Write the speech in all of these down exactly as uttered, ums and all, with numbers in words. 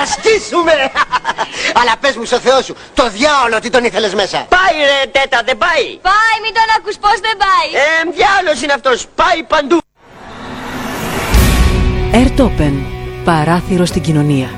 σκίσουμε. Αλλά πες μου στο Θεό σου, το διάολο τι τον ήθελες μέσα? Πάει ρε τέτα, δεν πάει? Πάει, μην τον ακούς πως δεν πάει. Ε, διάολος είναι αυτός, πάει παντού. Airtopen, παράθυρο στην κοινωνία.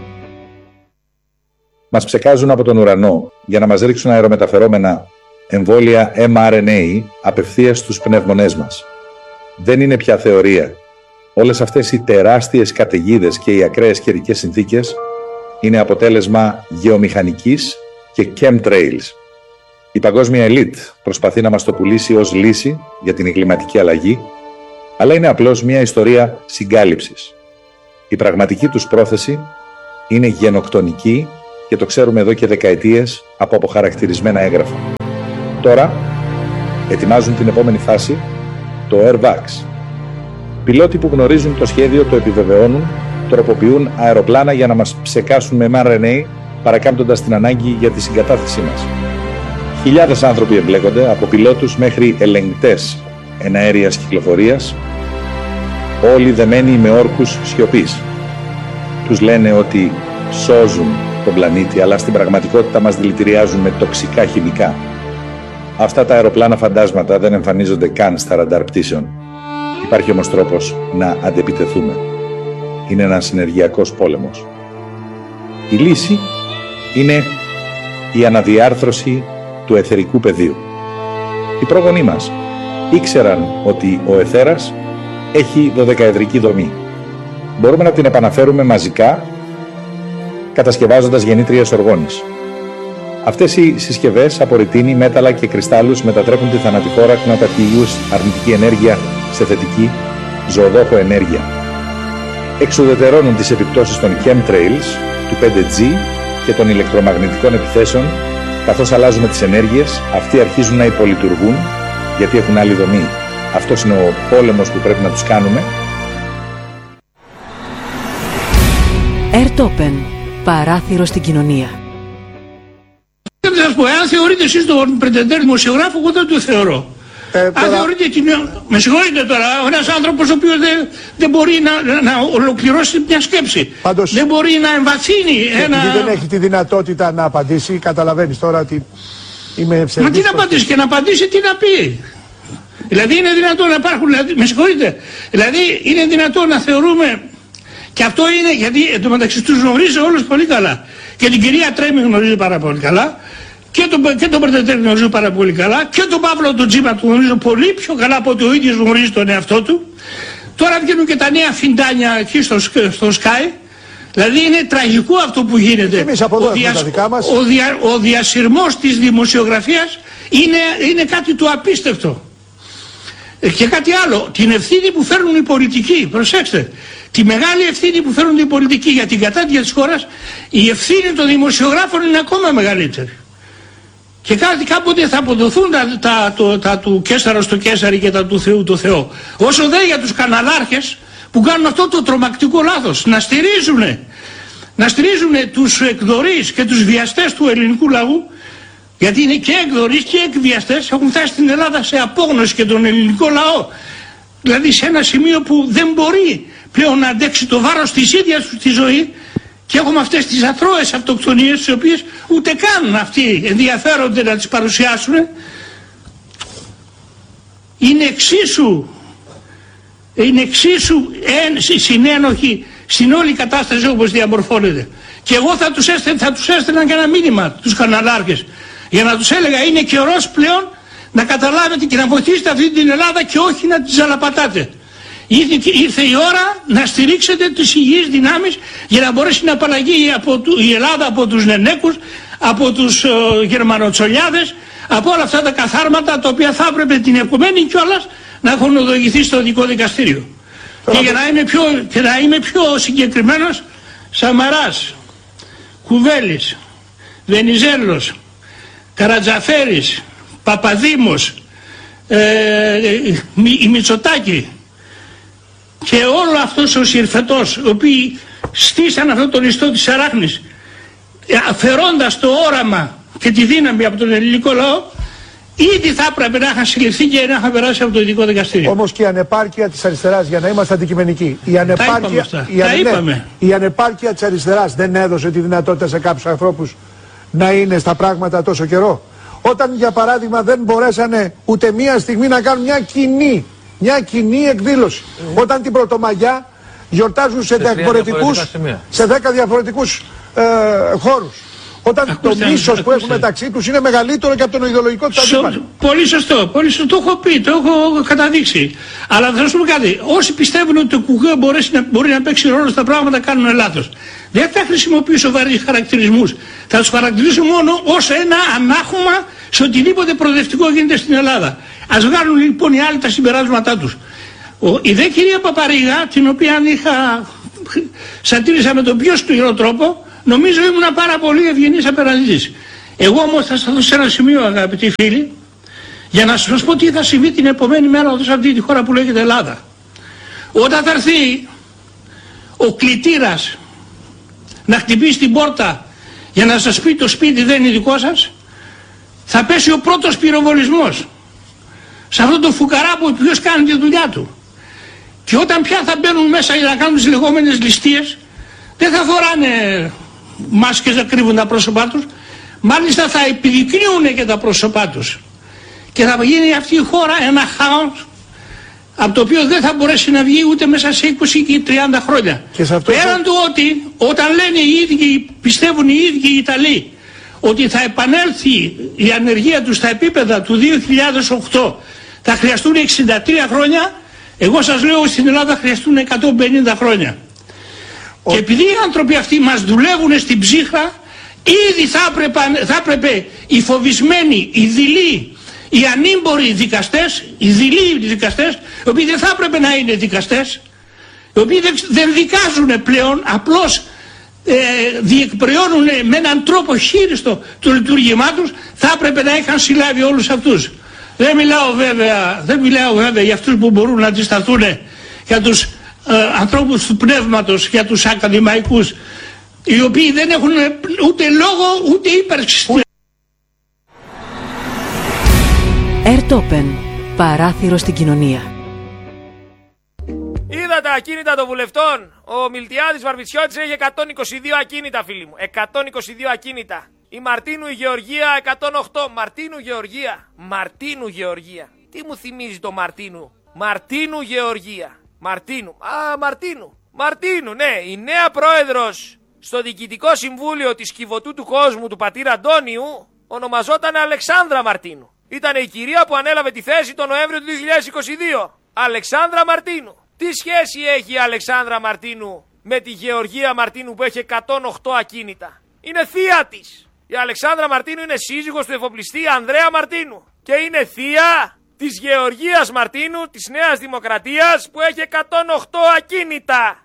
Μας ψεκάζουν από τον ουρανό για να μας ρίξουν αερομεταφερόμενα εμβόλια εμ αρ εν έι απευθείας στους πνεύμονές μας. Δεν είναι πια θεωρία. Όλες αυτές οι τεράστιες καταιγίδες και οι ακραίες καιρικές συνθήκες είναι αποτέλεσμα γεωμηχανικής και chemtrails. Η παγκόσμια ελίτ προσπαθεί να μας το πουλήσει ως λύση για την κλιματική αλλαγή, αλλά είναι απλώς μια ιστορία συγκάλυψης. Η πραγματική τους πρόθεση είναι γενοκτονική και το ξέρουμε εδώ και δεκαετίες από αποχαρακτηρισμένα έγγραφα. Τώρα ετοιμάζουν την επόμενη φάση, το Airvax. Πιλότοι που γνωρίζουν το σχέδιο το επιβεβαιώνουν, τροποποιούν αεροπλάνα για να μας ψεκάσουν με εμ αρ εν έι, παρακάμπτοντας την ανάγκη για τη συγκατάθεσή μας. Χιλιάδες άνθρωποι εμπλέκονται, από πιλότους μέχρι ελεγκτές εναέριας κυκλοφορίας, όλοι δεμένοι με όρκους σιωπής. Τους λένε ότι σώζουν τον πλανήτη, αλλά στην πραγματικότητα μας δηλητηριάζουν με τοξικά χημικά. Αυτά τα αεροπλάνα φαντάσματα δεν εμφανίζονται καν στα ραντάρ πτήσεων. Υπάρχει όμως τρόπος να αντεπιτεθούμε. Είναι ένας ενεργειακός πόλεμος. Η λύση είναι η αναδιάρθρωση του αιθερικού πεδίου. Οι πρόγονοί μας ήξεραν ότι ο αιθέρας έχει δωδεκαεδρική δομή. Μπορούμε να την επαναφέρουμε μαζικά κατασκευάζοντας γεννήτριες οργόνης. Αυτές οι συσκευές από ρητίνη, μέταλλα και κρυστάλλους μετατρέπουν τη θανατηφόρα χνοταρχηγούς αρνητική ενέργεια σε θετική ζωοδόχο ενέργεια. Εξουδετερώνουν τις επιπτώσεις των chemtrails, του πέντε τζι και των ηλεκτρομαγνητικών επιθέσεων. Καθώς αλλάζουμε τις ενέργειες, αυτοί αρχίζουν να υπολειτουργούν γιατί έχουν άλλη δομή. Αυτός είναι ο πόλεμος που πρέπει να τους κάνουμε. Airtopen, παράθυρο στην κοινωνία. Θα σας πω, αν θεωρείτε εσείς τον πρετεντέρ δημοσιογράφο, εγώ δεν το θεωρώ. Ε, αν τώρα... θεωρείτε κοινό... Με συγχωρείτε τώρα, ένας άνθρωπος ο οποίος δεν, δεν μπορεί να, να, να ολοκληρώσει μια σκέψη. Πάντως, δεν μπορεί να εμβαθύνει ένα... δεν έχει τη δυνατότητα να απαντήσει, καταλαβαίνεις τώρα ότι είμαι ψευδής. Μα τι να απαντήσει και να απαντήσει τι να πει. Δηλαδή είναι δυνατόν να υπάρχουν, δηλαδή, με συγχωρείτε, δηλαδή είναι δυνατόν να θεωρούμε, και αυτό είναι γιατί εντωμεταξύ τους γνωρίζει όλους πολύ καλά. Και την κυρία Τρέμι γνωρίζει πάρα πολύ καλά, και τον, και τον Πρετεντέρ γνωρίζω πάρα πολύ καλά, και τον Παύλο τον Τζίμα του γνωρίζω πολύ πιο καλά από ότι ο ίδιος γνωρίζει τον εαυτό του. Τώρα βγαίνουν και τα νέα φιντάνια εκεί στο, στο Sky. Δηλαδή είναι τραγικό αυτό που γίνεται. Εμείς από εδώ ο, διασ... τα δικά μας. ο, δια... ο διασυρμός της δημοσιογραφίας είναι, είναι κάτι του απίστευτο. Και κάτι άλλο, την ευθύνη που φέρνουν οι πολιτικοί, προσέξτε, τη μεγάλη ευθύνη που φέρνουν οι πολιτικοί για την κατάντια της χώρας, η ευθύνη των δημοσιογράφων είναι ακόμα μεγαλύτερη. Και κάτι κάποτε θα αποδοθούν τα, τα, τα, τα του Κέσαρο στο Κέσαρι και τα του Θεού το Θεό. Όσο δε για τους καναλάρχες που κάνουν αυτό το τρομακτικό λάθος, να στηρίζουν, να στηρίζουν τους εκδορείς και τους βιαστές του ελληνικού λαού, γιατί είναι και εκδορείς και εκβιαστές, έχουν φτάσει στην Ελλάδα σε απόγνωση και τον ελληνικό λαό. Δηλαδή σε ένα σημείο που δεν μπορεί πλέον να αντέξει το βάρος της ίδιας του τη ζωή, και έχουμε αυτές τις αθρώες αυτοκτονίες, τις οποίες ούτε καν αυτοί ενδιαφέρονται να τις παρουσιάσουν. Είναι εξίσου, είναι εξίσου εν, συνένοχοι στην όλη κατάσταση όπως διαμορφώνεται. Και εγώ θα τους έστελνα, θα τους έστελνα και ένα μήνυμα τους καναλάρχες, για να τους έλεγα είναι καιρός πλέον να καταλάβετε και να βοηθήσετε αυτή την Ελλάδα και όχι να τη ζαλαπατάτε. Ήρθε η ώρα να στηρίξετε τις υγιείς δυνάμεις για να μπορέσει να απαλλαγεί από του, η Ελλάδα από τους νενέκους, από τους ε, γερμανοτσολιάδες, από όλα αυτά τα καθάρματα τα οποία θα έπρεπε την επομένη κιόλας να έχουν οδηγηθεί στο δικό δικαστήριο. Και για να είμαι πιο, και να είμαι πιο συγκεκριμένος, Σαμαράς, Κουβέλης, Βενιζέλος, Καρατζαφέρης, Παπαδήμος, ε, η Μητσοτάκη και όλο αυτός ο συρφετός, οι οποίοι στήσαν αυτόν τον ιστό της Αράχνης, αφαιρώντας το όραμα και τη δύναμη από τον ελληνικό λαό, ήδη θα έπρεπε να είχαν συλληφθεί και να είχαν περάσει από το ειδικό δικαστήριο. Όμως και η ανεπάρκεια της αριστεράς, για να είμαστε αντικειμενικοί, η ανεπάρκεια, η, ανε... η ανεπάρκεια της αριστεράς δεν έδωσε τη δυνατότητα σε κάποιους ανθρώπους να είναι στα πράγματα τόσο καιρό. Όταν για παράδειγμα δεν μπορέσανε ούτε μία στιγμή να κάνουν μια κοινή, μια κοινή εκδήλωση. Mm. Όταν την Πρωτομαγιά γιορτάζουν σε, διαφορετικούς, σε δέκα διαφορετικούς ε, χώρους. Όταν ακούστε, το μίσος που έχουν μεταξύ τους είναι μεγαλύτερο και από τον ιδεολογικό του αντίπαλο. Πολύ σωστό, πολύ σωστό. Το έχω πει, το έχω καταδείξει. Αλλά θα σου πω κάτι. Όσοι πιστεύουν ότι το κουκουέ μπορεί να, μπορεί να παίξει ρόλο στα πράγματα κάνουν λάθος. Δεν θα χρησιμοποιήσω βαρύς χαρακτηρισμούς. Θα τους χαρακτηρίσω μόνο ως ένα ανάχωμα σε οτιδήποτε προοδευτικό γίνεται στην Ελλάδα. Ας βγάλουν λοιπόν οι άλλοι τα συμπεράσματά τους. Ο, η δε κυρία Παπαρίγα, την οποία είχα σατήρισα με τον πιο σκληρό τρόπο, νομίζω ήμουν πάρα πολύ ευγενής απέναντί της. Εγώ όμως θα σταθώ σε ένα σημείο, αγαπητοί φίλοι, για να σας πω τι θα συμβεί την επομένη μέρα εδώ σε αυτή τη χώρα που λέγεται Ελλάδα. Όταν θα έρθει ο κλητήρας να χτυπήσει την πόρτα για να σας πει το σπίτι δεν είναι δικό σας, θα πέσει ο πρώτος πυροβολισμός σε αυτό το φουκαρά που ποιος κάνει τη δουλειά του. Και όταν πια θα μπαίνουν μέσα για να κάνουν τις λεγόμενες ληστείες, δεν θα φοράνε μάσκες να κρύβουν τα πρόσωπά τους, μάλιστα θα επιδεικνύουν και τα πρόσωπά τους. Και θα γίνει αυτή η χώρα ένα χάος από το οποίο δεν θα μπορέσει να βγει ούτε μέσα σε είκοσι ή τριάντα χρόνια. Πέραν του ότι όταν λένε οι ίδιοι, πιστεύουν οι ίδιοι οι Ιταλοί ότι θα επανέλθει η ανεργία τους στα επίπεδα του δύο χιλιάδες οκτώ, θα χρειαστούν εξήντα τρία χρόνια, εγώ σας λέω ότι στην Ελλάδα χρειαστούν εκατόν πενήντα χρόνια. Ο... Και επειδή οι άνθρωποι αυτοί μας δουλεύουν στην ψύχρα, ήδη θα έπρεπε, θα έπρεπε οι φοβισμένοι, οι δειλοί, οι ανήμποροι δικαστές, οι δειλοί δικαστές, οι οποίοι δεν θα έπρεπε να είναι δικαστές, οι οποίοι δεν, δεν δικάζουν πλέον, απλώς ε, διεκπεραιώνουν με έναν τρόπο χείριστο το λειτουργήμά τους, θα έπρεπε να είχαν συλλάβει όλους αυτούς. Δεν μιλάω βέβαια, δεν μιλάω βέβαια για αυτούς που μπορούν να αντισταθούν, για τους ε, ανθρώπους του πνεύματος, για τους ακαδημαϊκούς, οι οποίοι δεν έχουν ούτε λόγο ούτε ύπαρξη. Ερτόπεν, παράθυρο στην κοινωνία. Είδα τα ακίνητα των βουλευτών. Ο Μιλτιάδης Βαρβιτσιώτης έχει εκατόν είκοσι δύο ακίνητα, φίλοι μου. εκατόν είκοσι δύο ακίνητα. Η Μαρτίνου η Γεωργία εκατόν οκτώ. Μαρτίνου Γεωργία. Μαρτίνου Γεωργία. Τι μου θυμίζει το Μαρτίνου. Μαρτίνου Γεωργία. Μαρτίνου. Α, Μαρτίνου. Μαρτίνου, ναι. Η νέα πρόεδρος στο Διοικητικό Συμβούλιο της Κιβωτού του Κόσμου του πατήρα Αντώνιου ονομαζόταν Αλεξάνδρα Μαρτίνου. Ήταν η κυρία που ανέλαβε τη θέση τον Νοέμβριο του δύο χιλιάδες είκοσι δύο. Αλεξάνδρα Μαρτίνου. Τι σχέση έχει η Αλεξάνδρα Μαρτίνου με τη Γεωργία Μαρτίνου που έχει εκατόν οκτώ ακίνητα? Είναι θεία της. Η Αλεξάνδρα Μαρτίνου είναι σύζυγος του εφοπλιστή Ανδρέα Μαρτίνου. Και είναι θεία της Γεωργίας Μαρτίνου, της Νέας Δημοκρατίας, που έχει εκατόν οκτώ ακίνητα.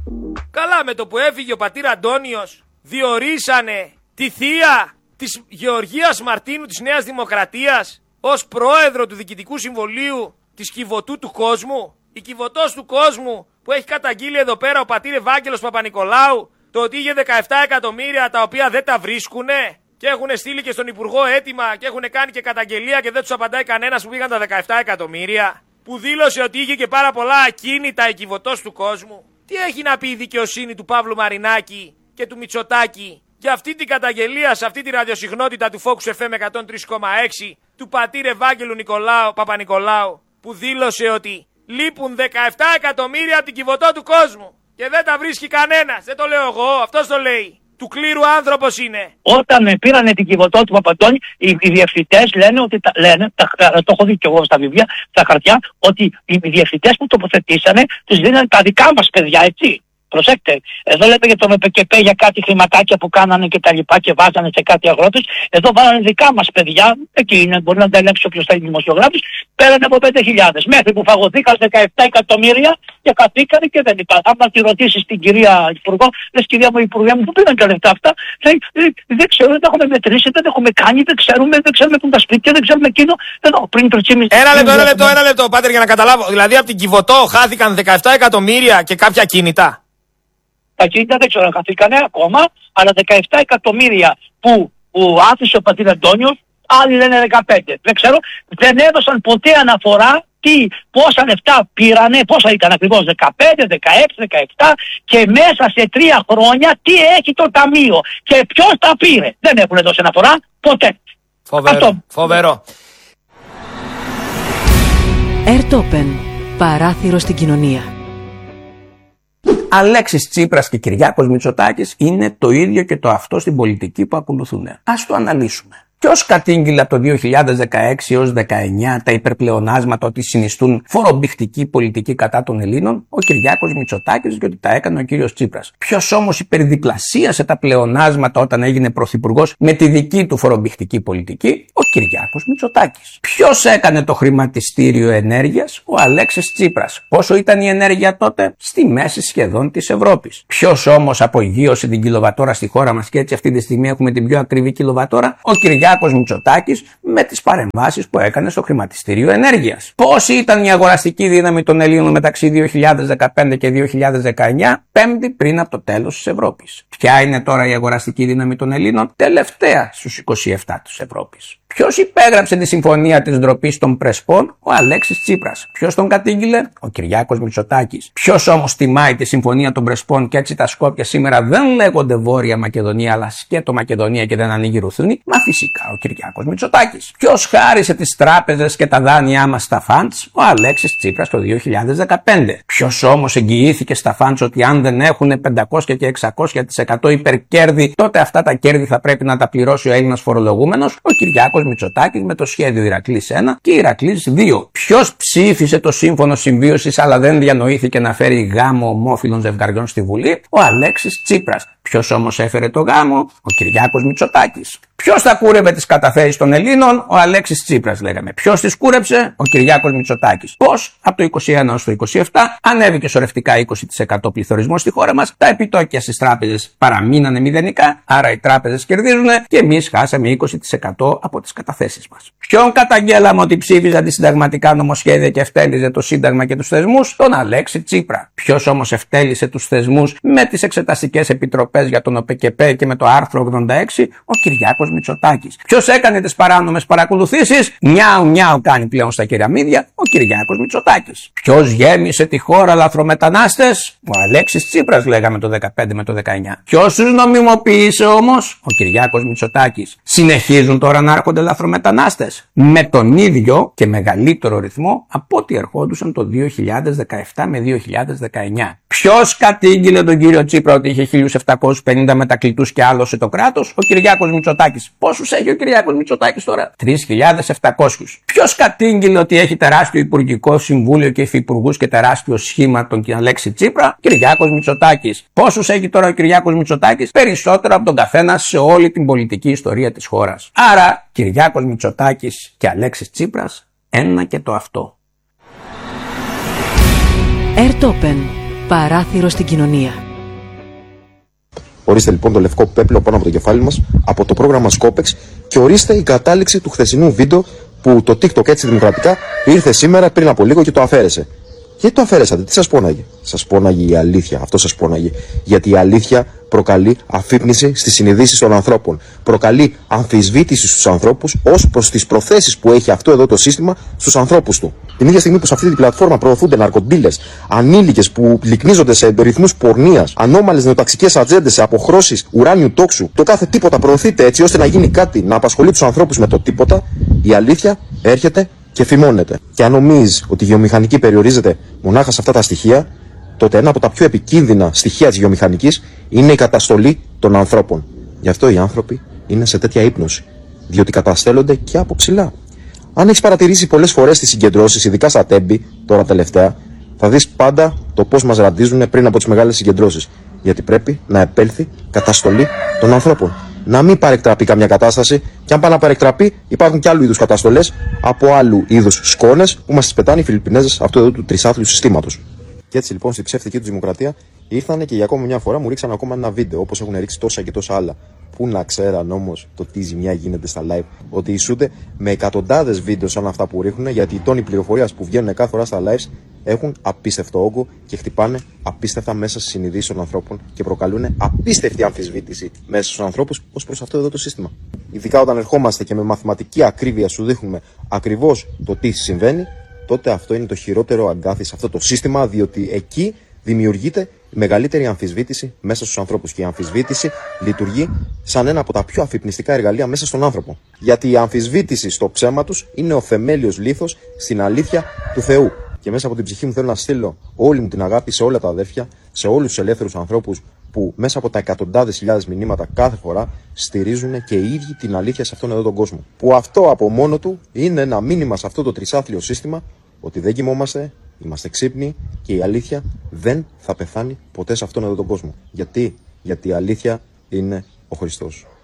Καλά, με το που έφυγε ο πατήρ Αντώνιος, διορίσανε τη θεία της Γεωργίας Μαρτίνου της Νέας Δημοκρατίας ως πρόεδρο του Διοικητικού Συμβουλίου της Κιβωτού του Κόσμου. Η Κιβωτός του Κόσμου που έχει καταγγείλει εδώ πέρα ο πατήρ Ευάγγελος Παπα-Νικολάου το ότι είχε δεκαεπτά εκατομμύρια τα οποία δεν τα βρίσκουνε και έχουν στείλει και στον Υπουργό έτοιμα και έχουν κάνει και καταγγελία και δεν τους απαντάει κανένας που πήγαν τα δεκαεπτά εκατομμύρια, που δήλωσε ότι είχε και πάρα πολλά ακίνητα η Κιβωτός του Κόσμου. Τι έχει να πει η δικαιοσύνη του Παύλου Μαρινάκη και του Μητσοτάκη για αυτή την καταγγελία σε αυτή τη ραδιοσυχνότητα του Focus εφ εμ εκατόν τρία κόμμα έξι του πατήρ Ευάγγελου Νικολάου, Παπα-Νικολάου, που δήλωσε ότι λείπουν δεκαεπτά εκατομμύρια από την Κιβωτό του Κόσμου και δεν τα βρίσκει κανένας. Δεν το λέω εγώ, αυτός το λέει. Του κλήρου άνθρωπος είναι. Όταν πήρανε την Κιβωτό του Παπαντώνη, οι, οι διευθυντές λένε, ότι τα, λένε τα, το έχω δει και εγώ στα βιβλία, στα χαρτιά, ότι οι διευθυντές που τοποθετήσανε τους δίνανε τα δικά μας παιδιά, έτσι. Προσέξτε, εδώ λέτε για τον ΕΠΚΠ για κάτι χρηματάκια που κάνανε και τα λοιπά και βάζανε σε κάτι αγρότες. Εδώ βάλανε δικά μας παιδιά, εκεί είναι, μπορεί να τα ελέγξει όποιος θα είναι δημοσιογράφος, πέρανε από πέντε χιλιάδες. Μέχρι που φαγωθήκαν δεκαεπτά εκατομμύρια και καθήκανε και δεν υπάρχει. Αν τη ρωτήσεις την κυρία Υπουργό, λες κυρία μου, Υπουργέ μου, πού πήραν τα λεφτά αυτά, λέει, δεν ξέρω, δεν τα έχουμε μετρήσει, δεν τα έχουμε κάνει, δεν ξέρουμε, δεν ξέρουμε που τα σπίτια, δεν ξέρουμε εκείνο. Εδώ, πριν ένα λεπτό, ένα λεπτό, ένα λεπτό, Πάτερ, για να καταλάβω. Δηλαδή από την Κιβωτό χάθηκαν δεκαεπτά εκατομμύρια και κάποια κίνητα. Τα κίνητα δεν ξέρω αν χαθήκανε ακόμα, αλλά δεκαεπτά εκατομμύρια που, που άφησε ο πατήρ Αντώνιος, άλλοι λένε δεκαπέντε. Δεν ξέρω, δεν έδωσαν ποτέ αναφορά τι, πόσα λεφτά πήρανε, πόσα ήταν ακριβώς, δεκαπέντε, δεκαέξι, δεκαεπτά και μέσα σε τρία χρόνια τι έχει το ταμείο και ποιος τα πήρε. Δεν έχουν δώσει αναφορά ποτέ. Φοβερό. Αυτό. Φοβερό. Ερτόπεν. Παράθυρο στην κοινωνία. Αλέξης Τσίπρας και Κυριάκος Μητσοτάκης είναι το ίδιο και το αυτό στην πολιτική που ακολουθούν. Ας το αναλύσουμε. Ποιος κατήγγειλε από το δύο χιλιάδες δεκαέξι έως δεκαεννιά τα υπερπλεονάσματα ότι συνιστούν φορομπηχτική πολιτική κατά των Ελλήνων? Ο Κυριάκος Μητσοτάκης, και ότι τα έκανε ο κύριος Τσίπρας. Ποιος όμως υπερδιπλασίασε τα πλεονάσματα όταν έγινε πρωθυπουργός με τη δική του φορομπηχτική πολιτική? Ο Κυριάκος Μητσοτάκης. Ποιος έκανε το χρηματιστήριο ενέργειας? Ο Αλέξης Τσίπρας. Πόσο ήταν η ενέργεια τότε? Στη μέση σχεδόν της Ευρώπης. Ποιος όμως απογείωσε την κιλοβατόρα στη χώρα μας και έτσι αυτή τη στιγμή έχουμε την πιο ακριβή κιλοβατόρα? Ο Κυριάκος Μητσοτάκης με τις παρεμβάσεις που έκανε στο χρηματιστήριο ενέργειας. Πόση ήταν η αγοραστική δύναμη των Ελλήνων μεταξύ δύο χιλιάδες δεκαπέντε και δύο χιλιάδες δεκαεννιά, πέμπτη πριν από το τέλος της Ευρώπης? Ποια είναι τώρα η αγοραστική δύναμη των Ελλήνων? Τελευταία στους είκοσι επτά της Ευρώπης. Ποιος υπέγραψε τη συμφωνία της ντροπής των Πρεσπών? Ο Αλέξης Τσίπρας. Ποιος τον κατήγγειλε? Ο Κυριάκος Μητσοτάκης. Ποιος όμως τιμάει τη συμφωνία των Πρεσπών και έτσι τα Σκόπια σήμερα δεν λέγονται Βόρεια Μακεδονία αλλά σκέτο Μακεδονία και δεν ανοίγει ρουθούνη? Μα φυσικά ο Κυριάκος Μητσοτάκης. Ποιος χάρισε τις τράπεζες και τα δάνειά μας στα φαντς? Ο Αλέξης Τσίπρας το δύο χιλιάδες δεκαπέντε. Ποιος όμως εγγυήθηκε στα φαντς ότι αν δεν έχουν πεντακόσια και εξακόσια τοις εκατό υπερκέρδη, τότε αυτά τα κέρδη θα πρέπει να τα πληρώσει ο Έλληνας φορολογούμενος? Ο Κυριάκος Μητσοτάκης με το σχέδιο Ηρακλής ένα και Ηρακλής δύο. Ποιος ψήφισε το σύμφωνο συμβίωσης αλλά δεν διανοήθηκε να φέρει γάμο ομόφυλων ζευγαριών στη Βουλή? Ο Αλέξης Τσίπρας. Ποιος όμως έφερε το γάμο? Ο Κυριάκος Μητσοτάκης. Ποιος θα κούρευε τις καταθέσεις των Ελλήνων? Ο Αλέξης Τσίπρας, λέγαμε. Ποιος τις κούρεψε? Ο Κυριάκος Μητσοτάκης. Πώς? Από το είκοσι ένα έως το είκοσι επτά ανέβηκε σωρευτικά είκοσι τοις εκατό πληθωρισμός στη χώρα μας, τα επιτόκια στις τράπεζες παραμείνανε μηδενικά, άρα οι τράπεζες κερδίζουν και εμείς χάσαμε είκοσι τοις εκατό από τις καταθέσεις μας. Ποιον καταγγέλαμε ότι ψήφιζε αντισυνταγματικά νομοσχέδια και ευτέλιζε το Σύνταγμα και τους θεσμούς? Τον Αλέξη Τσίπρα. Ποιος όμως ευτέλισε τους θεσμούς με τις εξεταστικές επιτροπές για τον ΟΠΕΚΕΠΕ και με το άρθρο ογδόντα έξι? Ο Κυριάκος Μητσοτάκης. Ποιος έκανε τις παράνομες παρακολουθήσεις? Νιάου νιάου κάνει πλέον στα κεραμίδια? Ο Κυριάκος Μητσοτάκης. Ποιος γέμισε τη χώρα λαθρομετανάστες? Ο Αλέξης Τσίπρας, λέγαμε το δεκαπέντε με το δεκαεννιά. Ποιος τους νομιμοποίησε όμως? Ο Κυριάκος Μητσοτάκης. Συνεχίζουν τώρα να έρχονται λαθρομετανάστες με τον ίδιο και μεγαλύτερο ρυθμό από ό,τι ερχόντουσαν το δύο χιλιάδες δεκαεπτά με δύο χιλιάδες δεκαεννιά. Ποιος κατήγγειλε τον κύριο Τσίπρα ότι είχε χίλιους επτακόσιους πενήντα μετακλητούς και άλωσε το κράτος? Ο Κυριάκος Μητσοτάκης. Πόσους έχει ο Κυριάκος Μητσοτάκης τώρα? τρεις χιλιάδες επτακόσιους. Ποιος κατήγγειλε ότι έχει τεράστιο Υπουργικό Συμβούλιο και υφυπουργούς και τεράστιο σχήμα τον Αλέξη Τσίπρα? Κυριάκος Μητσοτάκης. Πόσους έχει τώρα ο Κυριάκος Μητσοτάκης? Περισσότερο από τον καθένα σε όλη την πολιτική ιστορία της χώρας. Άρα Κυριάκος Μητσοτάκης και Αλέξης Τσίπρας, ένα και το αυτό. Ερτόπεν. Παράθυρο στην κοινωνία. Ορίστε λοιπόν το λευκό πέπλο πάνω από το κεφάλι μας από το πρόγραμμα Σκόπεξ και ορίστε η κατάληξη του χθεσινού βίντεο που το TikTok έτσι δημοκρατικά ήρθε σήμερα πριν από λίγο και το αφαίρεσε. Γιατί το αφαίρεσατε, τι σας πόναγε? Σας πόναγε η αλήθεια, αυτό σας πόναγε. Γιατί η αλήθεια προκαλεί αφύπνιση στις συνειδήσεις των ανθρώπων. Προκαλεί αμφισβήτηση στους ανθρώπους ως προς τις προθέσεις που έχει αυτό εδώ το σύστημα στους ανθρώπους του. Την ίδια στιγμή που σε αυτή την πλατφόρμα προωθούνται ναρκοντίλες, ανήλικες που λυκνίζονται σε ρυθμούς πορνείας, ανώμαλες νεοταξικές ατζέντες, σε αποχρώσεις ουράνιου τόξου, το κάθε τίποτα προωθείται έτσι ώστε να γίνει κάτι να απασχολεί τους ανθρώπους με το τίποτα, η αλήθεια έρχεται και φημώνεται. Και αν νομίζεις ότι η βιομηχανική περιορίζεται μονάχα σε αυτά τα στοιχεία, τότε ένα από τα πιο επικίνδυνα στοιχεία της βιομηχανικής είναι η καταστολή των ανθρώπων. Γι' αυτό οι άνθρωποι είναι σε τέτοια ύπνωση, διότι καταστέλλονται και από ψηλά. Αν έχεις παρατηρήσει πολλές φορές τις συγκεντρώσεις, ειδικά στα τέμπη, τώρα τελευταία, θα δεις πάντα το πώς μας ραντίζουν πριν από τις μεγάλες συγκεντρώσεις. Γιατί πρέπει να επέλθει καταστολή των ανθρώπων. Να μην παρεκτραπεί καμιά κατάσταση, και αν πάει να παρεκτραπεί, υπάρχουν και άλλου είδους καταστολές από άλλου είδους σκόνες που μας τις πετάνε οι Φιλιππινέζες αυτού εδώ του τρισάθλιου συστήματος. Και έτσι λοιπόν στη ψεύτικη του δημοκρατία ήρθανε και για ακόμα μια φορά μου ρίξαν ακόμα ένα βίντεο, όπως έχουν ρίξει τόσα και τόσα άλλα. Πού να ξέραν όμως το τι ζημιά γίνεται στα live, ότι ισούται με εκατοντάδες βίντεο σαν αυτά που ρίχνουν, γιατί οι τόνοι πληροφορίας που βγαίνουν κάθε φορά στα lives έχουν απίστευτο όγκο και χτυπάνε απίστευτα μέσα στις συνειδήσεις των ανθρώπων και προκαλούν απίστευτη αμφισβήτηση μέσα στους ανθρώπους ως προς αυτό εδώ το σύστημα. ειδικά όταν ερχόμαστε και με μαθηματική ακρίβεια σου δείχνουμε ακριβώς το τι συμβαίνει, τότε αυτό είναι το χειρότερο αγκάθι σε αυτό το σύστημα, διότι εκεί δημιουργείται η μεγαλύτερη αμφισβήτηση μέσα στους ανθρώπους. Και η αμφισβήτηση λειτουργεί σαν ένα από τα πιο αφυπνιστικά εργαλεία μέσα στον άνθρωπο. Γιατί η αμφισβήτηση στο ψέμα τους είναι ο θεμέλιος λίθος στην αλήθεια του Θεού. Και μέσα από την ψυχή μου θέλω να στείλω όλη μου την αγάπη σε όλα τα αδέρφια, σε όλους τους ελεύθερους ανθρώπους που μέσα από τα εκατοντάδες χιλιάδες μηνύματα κάθε φορά στηρίζουν και οι ίδιοι την αλήθεια σε αυτόν εδώ τον κόσμο. Που αυτό από μόνο του είναι ένα μήνυμα σε αυτό το τρισάθλιο σύστημα ότι δεν κοιμόμαστε, είμαστε ξύπνοι και η αλήθεια δεν θα πεθάνει ποτέ σε αυτόν εδώ τον κόσμο. Γιατί? Γιατί η αλήθεια είναι ο Χριστός.